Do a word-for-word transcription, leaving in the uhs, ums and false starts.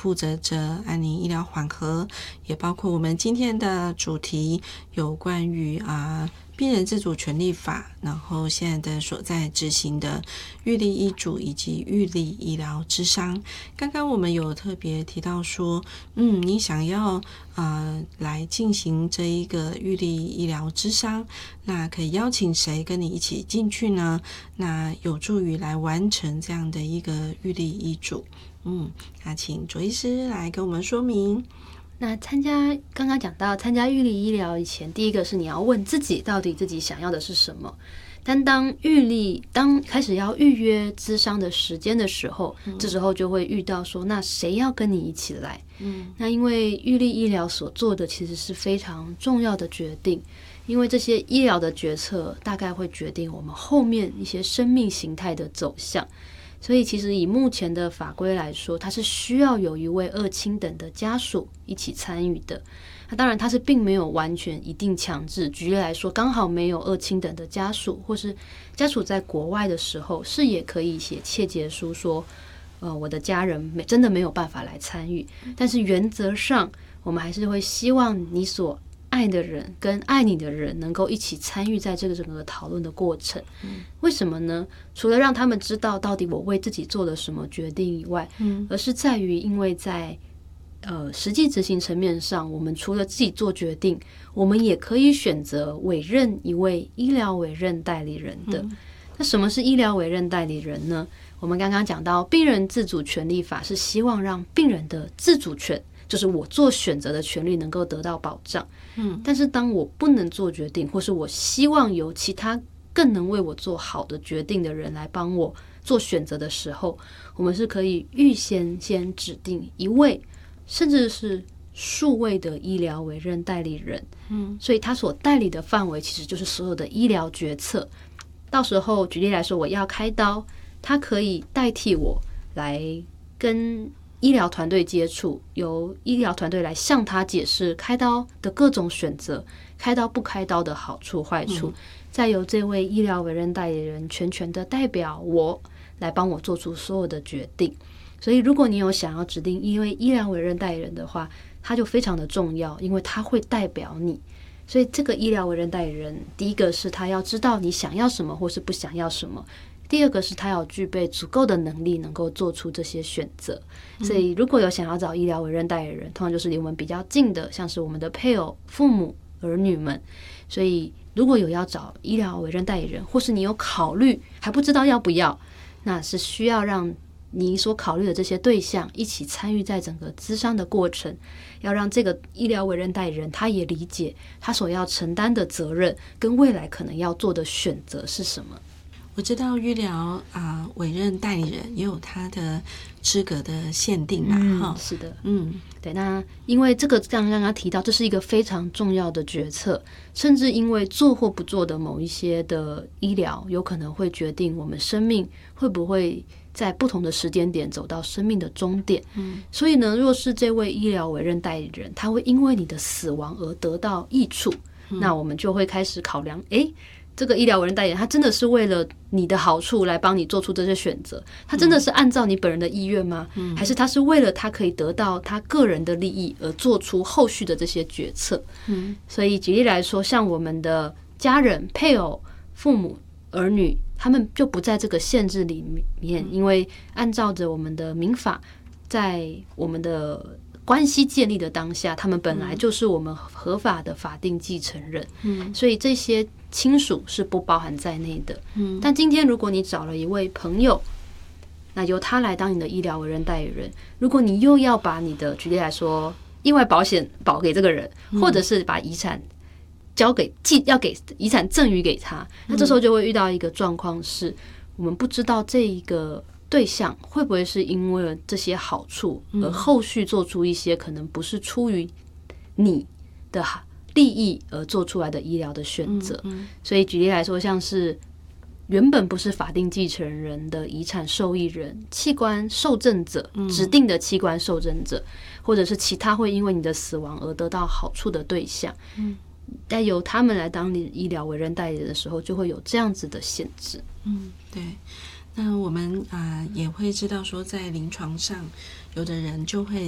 负责着安宁医疗缓和，也包括我们今天的主题有关于啊、呃、病人自主权利法，然后现在的所在执行的预立医嘱以及预立医疗咨商。刚刚我们有特别提到说，嗯，你想要呃来进行这一个预立医疗咨商，那可以邀请谁跟你一起进去呢？那有助于来完成这样的一个预立医嘱。嗯，那请卓医师来跟我们说明。 那参加刚刚讲到参加预立医疗以前，第一个是你要问自己到底自己想要的是什么。但当预立当开始要预约咨商的时间的时候、嗯、这时候就会遇到说，那谁要跟你一起来？嗯，那因为预立医疗所做的其实是非常重要的决定，因为这些医疗的决策大概会决定我们后面一些生命形态的走向。所以其实以目前的法规来说，它是需要有一位二亲等的家属一起参与的。那当然它是并没有完全一定强制，举例来说，刚好没有二亲等的家属，或是家属在国外的时候，是也可以写切结书说呃，我的家人没真的没有办法来参与。但是原则上我们还是会希望你所爱的人跟爱你的人能够一起参与在这个整个讨论的过程、嗯、为什么呢？除了让他们知道到底我为自己做了什么决定以外、嗯、而是在于因为在呃实际执行层面上，我们除了自己做决定，我们也可以选择委任一位医疗委任代理人的、嗯、那什么是医疗委任代理人呢？我们刚刚讲到病人自主权利法是希望让病人的自主权，就是我做选择的权利能够得到保障。嗯，但是当我不能做决定，或是我希望有其他更能为我做好的决定的人来帮我做选择的时候，我们是可以预先先指定一位甚至是数位的医疗委任代理人。嗯，所以他所代理的范围其实就是所有的医疗决策。到时候举例来说，我要开刀，他可以代替我来跟医疗团队接触，由医疗团队来向他解释开刀的各种选择，开刀不开刀的好处坏处、嗯、再由这位医疗委任代理人全权的代表我来帮我做出所有的决定。所以如果你有想要指定一位医疗委任代理人的话，他就非常的重要，因为他会代表你。所以这个医疗委任代理人，第一个是他要知道你想要什么或是不想要什么，第二个是他要具备足够的能力能够做出这些选择。所以如果有想要找医疗委任代理人，通常就是离我们比较近的，像是我们的配偶、父母、儿女们。所以如果有要找医疗委任代理人，或是你有考虑还不知道要不要，那是需要让你所考虑的这些对象一起参与在整个咨商的过程，要让这个医疗委任代理人他也理解他所要承担的责任跟未来可能要做的选择是什么。 我知道医疗啊、呃、委任代理人也有他的资格的限定嘛， 嗯，是的，嗯，对。那因为这个像刚刚提到，这是一个非常重要的决策，甚至因为做或不做的某一些的医疗，有可能会决定我们生命会不会在不同的时间点走到生命的终点。嗯，所以呢，若是这位医疗委任代理人，他会因为你的死亡而得到益处，嗯、那我们就会开始考量，诶。这个医疗委任代理人他真的是为了你的好处来帮你做出这些选择，他真的是按照你本人的意愿吗、嗯、还是他是为了他可以得到他个人的利益而做出后续的这些决策、嗯、所以举例来说，像我们的家人、配偶、父母、儿女，他们就不在这个限制里面，因为按照着我们的民法，在我们的关系建立的当下，他们本来就是我们合法的法定继承人、嗯、所以这些亲属是不包含在内的、嗯、但今天如果你找了一位朋友，那由他来当你的医疗委任代理人，如果你又要把你的举例来说意外保险保给这个人、嗯、或者是把遗产交给要给遗产赠与给他，那这时候就会遇到一个状况，是我们不知道这一个对象会不会是因为这些好处而后续做出一些可能不是出于你的利益而做出来的医疗的选择、嗯嗯、所以举例来说，像是原本不是法定继承人的遗产受益人、器官受赠者、指定的器官受赠者、嗯、或者是其他会因为你的死亡而得到好处的对象、嗯、但由他们来当你医疗委任代理人的时候，就会有这样子的限制。 嗯，对。那我们啊、呃、也会知道说，在临床上有的人就会